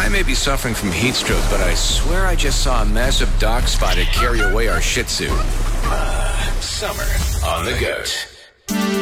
I may be suffering from heat stroke, but I swear I just saw a massive dock spider carry away our Shih Tzu. Summer on the Goat.